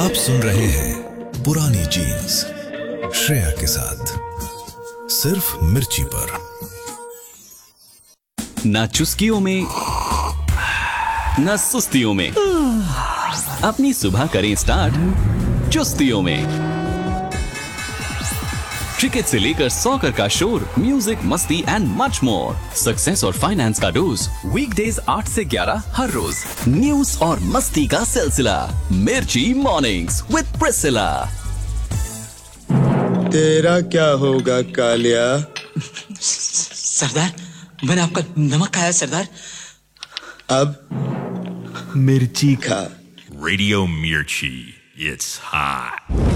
आप सुन रहे हैं पुरानी जीन्स श्रेया के साथ सिर्फ मिर्ची पर। ना चुस्कियों में ना सुस्तियों में, अपनी सुबह करें स्टार्ट चुस्तियों में। क्रिकेट से लेकर सॉकर का शोर, म्यूजिक, मस्ती एंड मच मोर। सक्सेस और फाइनेंस का डोज वीकडेज 8 से 11 हर रोज। न्यूज और मस्ती का सिलसिला मिर्ची मॉर्निंग्स विद प्रिसिला। तेरा क्या होगा कालिया? सरदार, मैंने आपका नमक खाया सरदार। अब मिर्ची खा। Radio Mirchi, it's hot.